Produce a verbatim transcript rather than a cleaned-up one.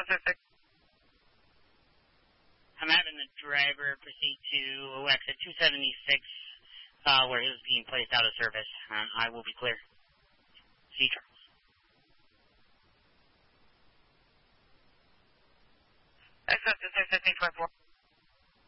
I'm having the driver proceed to exit two seventy-six, uh, where he was being placed out of service. Uh, I will be clear. See you, Charles. Exit two sixteen twenty-four.